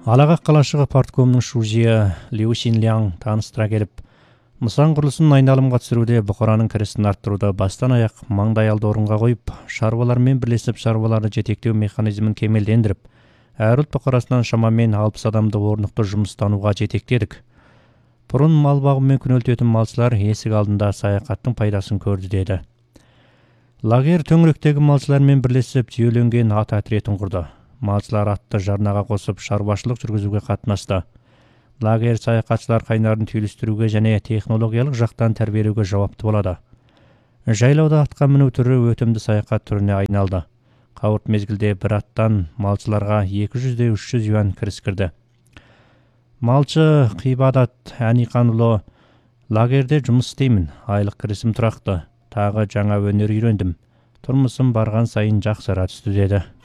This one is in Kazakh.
Алаға қалашығы парткомның шужия Лиу Шинляң таныстыра келіп, нысан құрылысын айналымға түсіруде бұқараның кірісін арттыруды бастан аяқ маңдайалды орынға қойып, шаруалармен бірлесіп шаруаларды жетектеу механизмін кемелдендіріп, әр ұлт бұқарасынан шамамен 60 адамды орнықты жұмыстануға жетектедік. Бұрын мал бағумен күн өлтетін малшылар есік алдында саяхаттың пайдасын көрді деді. Лагер төңіректегі малшылармен бірлесіп жүйеленген ат отрядын құрды. Малшылар атты жарнаға қосып шаруашылық жүргізуге қатынасты. Лагер саяхатшылар қайнарын түйілістіруге және технологиялық жақтан тәрбиелеуге жауапты болады. Жайлауда атқа міну түрі өтімді саяхат түріне айналды. Қауырт мезгілде бір аттан малшыларға 200-300 юан кіріс кірді. Малшы Қибадат Әниханұлы: лагерде жұмыс істеймін, айлық кірісім тұрақты, тағы жаңа өнер үйрендім, тұрмысым барған сайын жақсара түсті деді.